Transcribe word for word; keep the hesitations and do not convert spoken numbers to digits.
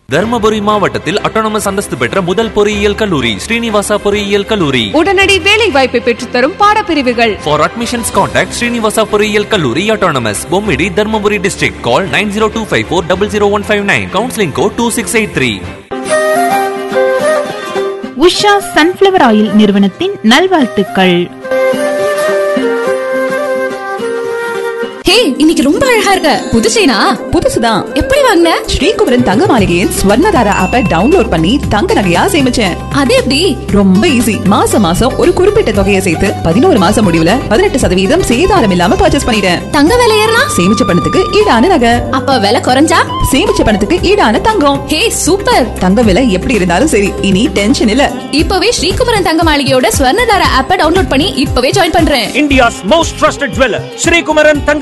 தர்மபுரி மாவட்டத்தில் அட்டானமஸ் அந்தஸ்து பெற்ற முதல் பொறியியல் கல்லூரி ஸ்ரீனிவாசா பொறியியல் கல்லூரி. உடனடி வேலை வாய்ப்பை பெற்றுத்தரும் பாடப்பிரிவுகள். For admissions contact ஸ்ரீனிவாசா பொறியியல் கல்லூரி autonomous Bommidi Dharmapuri district. Call nine zero two five four zero zero one five nine. Counseling code two six eight three. Usha sunflower oil நிறுவனத்தின் நல்வாழ்த்துக்கள். ஹே, இன்னைக்கு ரொம்ப அழகா இருக்க. புது செயினா? புதுசுதான். எப்படி வாங்குன? ஸ்ரீகுமரன் தங்க மாளிகையின் ஸ்வர்ணதாரா ஆப்பை டவுன்லோட் பண்ணி தங்க நகையா சேமிச்சேன். அது எப்படி? ரொம்ப ஈஸி. மாசம் மாசம் ஒரு குறிப்பிட்ட தொகையை சேர்த்து பதினோரு மாசம் முடிவுல பதினெட்டு சதவீதம் சேதாரம் இல்லாம பர்ச்சேஸ் பண்ணிட்டேன். தங்க விலை ஏறினா? சேமிச்ச பணத்துக்கு ஈடான நகை. அப்ப விலை குறைஞ்சா? சேமிச்ச பணத்துக்கு ஈடான தங்கம். ஹே, சூப்பர். தங்க விலை எப்படி இருந்தாலும் சரி, இனி டென்ஷன் இல்ல. இப்பவே ஸ்ரீகுமரன் தங்க மாளிகையோட ஸ்வர்ணதாரா ஆப்பை டவுன்லோட் பண்ணி இப்பவே ஜாயின் பண்றேன். India's most trusted jeweler, Sri Kumaran Tanga